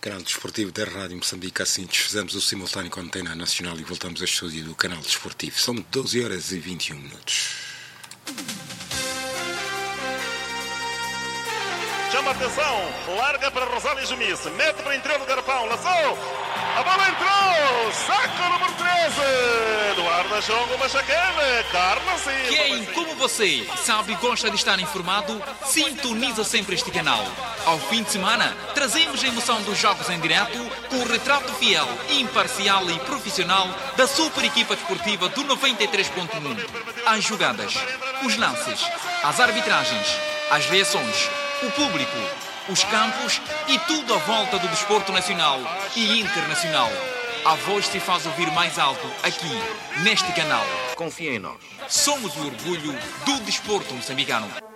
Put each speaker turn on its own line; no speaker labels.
Canal Desportivo da Rádio Moçambique. Assim desfizemos o simultâneo com a Antena Nacional e voltamos ao estúdio do Canal Desportivo. São 12 horas e 21 minutos.
Chama a atenção, larga para Rosália Jumice, mete para o interior do garrafão, lançou, a bola entrou, saca o número 13, Eduardo Jongo Machacane, Carlos Silva.
Quem, como você, sabe e gosta de estar informado, sintoniza sempre este canal. Ao fim de semana, trazemos a emoção dos jogos em direto com o retrato fiel, imparcial e profissional da super equipa desportiva do 93.1. As jogadas, os lances, as arbitragens, as reações, o público, os campos e tudo à volta do desporto nacional e internacional. A voz se faz ouvir mais alto aqui, neste canal. Confia em nós. Somos o orgulho do desporto moçambicano.